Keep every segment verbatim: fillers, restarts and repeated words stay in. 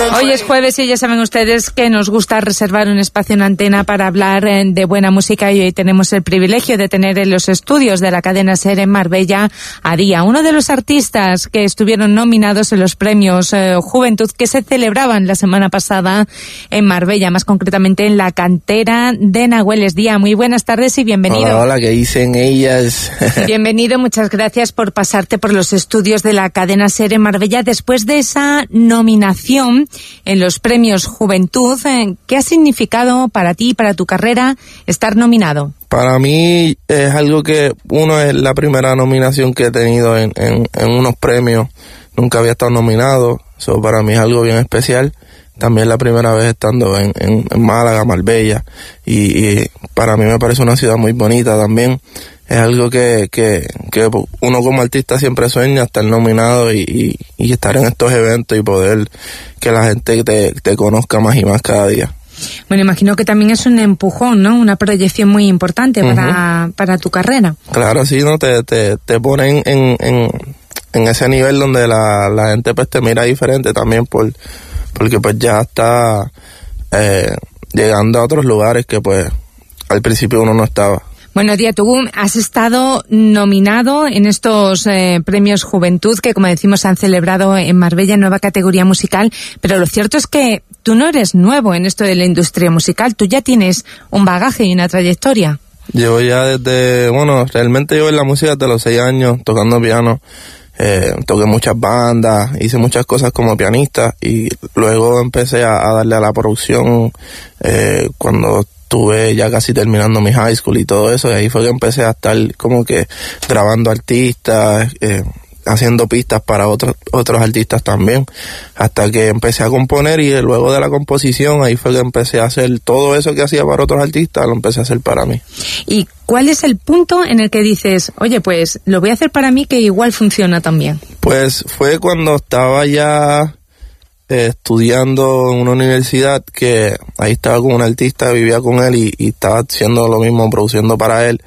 Hoy es jueves y ya saben ustedes que nos gusta reservar un espacio en antena para hablar de buena música, y hoy tenemos el privilegio de tener en los estudios de la cadena SER en Marbella a Día, uno de los artistas que estuvieron nominados en los premios eh, Juventud que se celebraban la semana pasada en Marbella, más concretamente en la cantera de Nahueles. Día, muy buenas tardes y bienvenido. Hola, hola, ¿qué dicen ellas? Bienvenido, muchas gracias por pasarte por los estudios de la cadena SER en Marbella después de esa nominación en los premios Juventud. ¿Qué ha significado para ti, para tu carrera, estar nominado? Para mí es algo que, uno, es la primera nominación que he tenido en, en, en unos premios. Nunca había estado nominado, eso para mí es algo bien especial. También la primera vez estando en, en, en Málaga, Marbella, y, y para mí me parece una ciudad muy bonita también. Es algo que, que, que uno como artista siempre sueña, estar nominado y, y, y estar en estos eventos y poder que la gente te, te conozca más y más cada día. Bueno, imagino que también es un empujón, ¿no? Una proyección muy importante uh-huh. para, para tu carrera. Claro, sí, ¿no? Te, te, te ponen en, en, en ese nivel donde la, la gente pues te mira diferente también por, porque pues ya está eh, llegando a otros lugares que pues al principio uno no estaba. Bueno, Día, tú has estado nominado en estos eh, premios Juventud que, como decimos, se han celebrado en Marbella, nueva categoría musical, pero lo cierto es que tú no eres nuevo en esto de la industria musical, tú ya tienes un bagaje y una trayectoria. Llevo ya desde, bueno, realmente llevo en la música desde los seis años, tocando piano, eh, toqué muchas bandas, hice muchas cosas como pianista y luego empecé a, a darle a la producción eh, cuando estuve ya casi terminando mi high school y todo eso, y ahí fue que empecé a estar como que grabando artistas, eh, haciendo pistas para otros otros artistas también, hasta que empecé a componer, y luego de la composición ahí fue que empecé a hacer todo eso que hacía para otros artistas, lo empecé a hacer para mí. ¿Y cuál es el punto en el que dices, oye, pues lo voy a hacer para mí que igual funciona también? Pues fue cuando estaba ya Eh, estudiando en una universidad, que ahí estaba con un artista, vivía con él y, y estaba haciendo lo mismo, produciendo para él,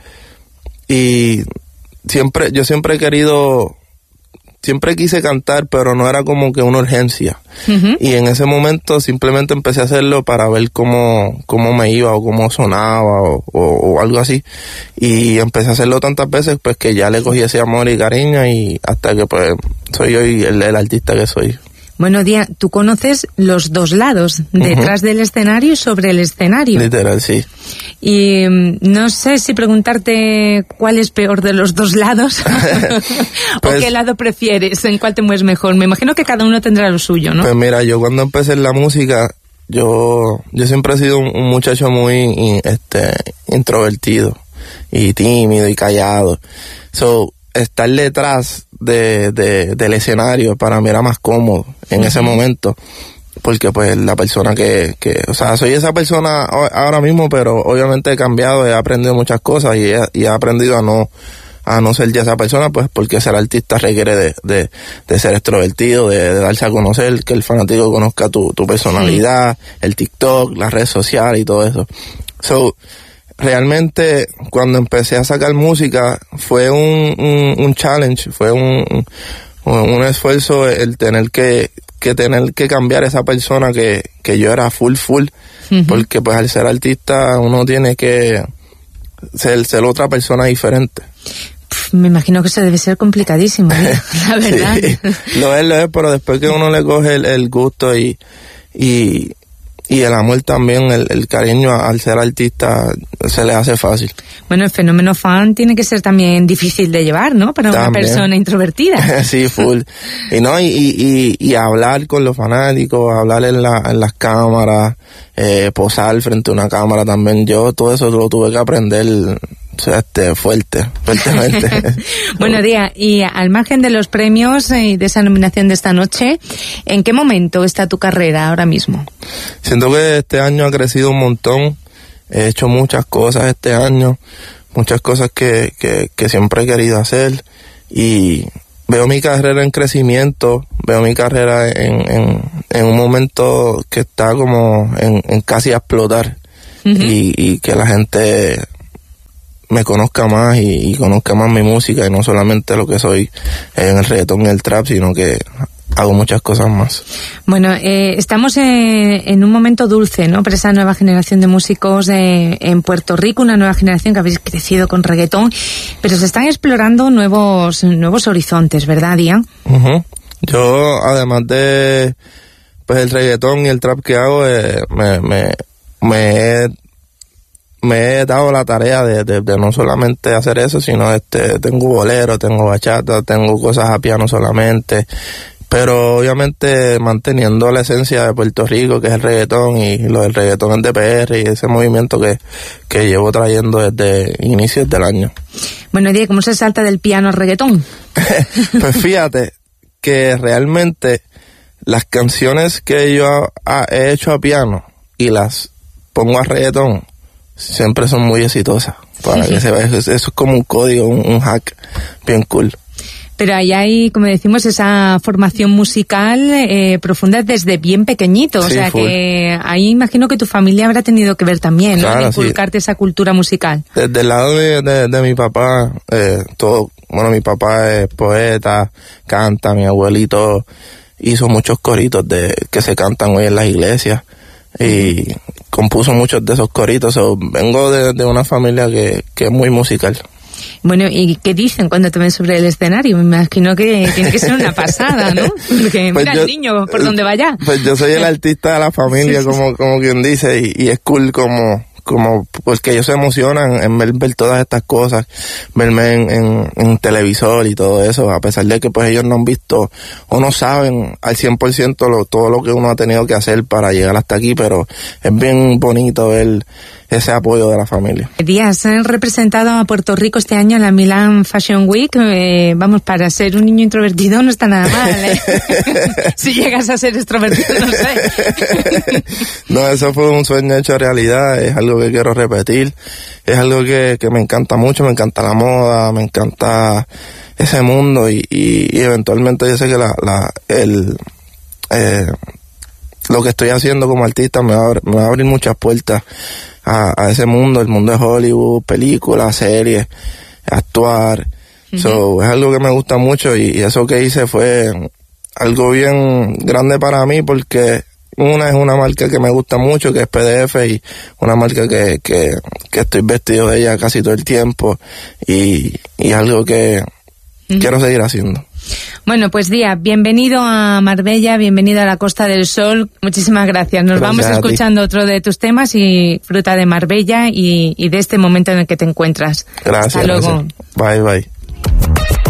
y siempre, yo siempre he querido, siempre quise cantar, pero no era como que una urgencia, uh-huh. y en ese momento simplemente empecé a hacerlo para ver cómo, cómo me iba o cómo sonaba o, o, o algo así, y empecé a hacerlo tantas veces pues que ya le cogí ese amor y cariño, y hasta que pues soy hoy el, el artista que soy. Bueno, Día, tú conoces los dos lados, detrás uh-huh. del escenario y sobre el escenario. Literal, sí. Y no sé si preguntarte cuál es peor de los dos lados, pues, o qué lado prefieres, en cuál te mueves mejor. Me imagino que cada uno tendrá lo suyo, ¿no? Pues mira, yo cuando empecé en la música, yo yo siempre he sido un, un muchacho muy este introvertido y tímido y callado. So, estar detrás de, de del escenario para mí era más cómodo en uh-huh. ese momento, porque pues la persona que, que, o sea, soy esa persona ahora mismo, pero obviamente he cambiado, he aprendido muchas cosas y he, y he aprendido a no a no ser ya esa persona, pues porque ser artista requiere de, de, de ser extrovertido, de, de darse a conocer, que el fanático conozca tu, tu personalidad, sí. el TikTok, las redes sociales y todo eso. So, realmente cuando empecé a sacar música fue un, un, un challenge, fue un, un, un esfuerzo el tener que, que tener que cambiar esa persona que, que yo era full full, uh-huh. porque pues al ser artista uno tiene que ser, ser otra persona diferente. Me imagino que eso debe ser complicadísimo, ¿eh? La verdad. Sí, lo es, lo es, pero después que uno le coge el, el gusto y, y Y el amor también, el, el cariño al ser artista, se le hace fácil. Bueno, el fenómeno fan tiene que ser también difícil de llevar, ¿no? Para también. Una persona introvertida. Sí, full. Y no, y, y, y hablar con los fanáticos, hablar en, la, en las cámaras, eh, posar frente a una cámara también. Yo todo eso lo tuve que aprender, o sea, este, fuerte, fuertemente. Bueno, Día, y al margen de los premios y de esa nominación de esta noche, ¿en qué momento está tu carrera ahora mismo? Siento que este año ha crecido un montón. He hecho muchas cosas este año, muchas cosas que, que, que siempre he querido hacer, y veo mi carrera en crecimiento, veo mi carrera en, en, en un momento que está como en, en casi a explotar, uh-huh. y, y que la gente me conozca más y, y conozca más mi música, y no solamente lo que soy en el reggaetón y el trap, sino que hago muchas cosas más. Bueno, eh, estamos en, en un momento dulce, ¿no? Para esa nueva generación de músicos eh, en Puerto Rico, una nueva generación que habéis crecido con reggaetón, pero se están explorando nuevos nuevos horizontes, ¿verdad, Ian? Uh-huh. Yo, además de pues el reggaetón y el trap que hago, eh, me, me, me he me he dado la tarea de, de, de no solamente hacer eso, sino este tengo bolero, tengo bachata, tengo cosas a piano solamente, pero obviamente manteniendo la esencia de Puerto Rico, que es el reggaetón, y lo del reggaetón en D P R y ese movimiento que, que llevo trayendo desde inicios del año. Bueno, Diego, ¿cómo se salta del piano al reggaetón? Pues fíjate que realmente las canciones que yo ha, he hecho a piano y las pongo a reggaetón siempre son muy exitosas. Para que se vea, eso es como un código, un, un hack bien cool. Pero ahí hay, como decimos, esa formación musical eh, profunda desde bien pequeñito. Sí, o sea full. Que ahí imagino que tu familia habrá tenido que ver también, ¿no? Claro, en inculcarte sí. Esa cultura musical. Desde el lado de, de, de mi papá, eh, todo, bueno, mi papá es poeta, canta, mi abuelito hizo muchos coritos de que se cantan hoy en las iglesias y compuso muchos de esos coritos. So, vengo de, de una familia que, que es muy musical. Bueno, ¿y qué dicen cuando te ven sobre el escenario? Me imagino que tiene que ser una pasada, ¿no? Porque pues mira yo, el niño por donde vaya. Pues yo soy el artista de la familia, sí, sí, como, como quien dice, y, y es cool como, como, porque ellos se emocionan en ver, ver todas estas cosas, verme en, en, en televisor y todo eso, a pesar de que pues ellos no han visto o no saben al cien por ciento lo, todo lo que uno ha tenido que hacer para llegar hasta aquí, pero es bien bonito ver ese apoyo de la familia. Díaz, han representado a Puerto Rico este año en la Milan Fashion Week. Eh, vamos, para ser un niño introvertido no está nada mal, ¿eh? Si llegas a ser extrovertido, no sé. No, eso fue un sueño hecho realidad, es algo que quiero repetir, es algo que, que me encanta mucho, me encanta la moda, me encanta ese mundo y, y, y eventualmente yo sé que la, la, el, eh, lo que estoy haciendo como artista me va a, me va a abrir muchas puertas a, a ese mundo, el mundo de Hollywood, películas, series, actuar. Uh-huh. So, es algo que me gusta mucho y, y eso que hice fue algo bien grande para mí porque una es una marca que me gusta mucho, que es P D F, y una marca que, que, que estoy vestido de ella casi todo el tiempo y, y algo que uh-huh. quiero seguir haciendo. Bueno, pues Díaz, bienvenido a Marbella, bienvenido a la Costa del Sol. Muchísimas gracias. Nos gracias vamos escuchando otro de tus temas y fruta de Marbella y, y de este momento en el que te encuentras. Gracias. Hasta luego. Gracias. Bye, bye.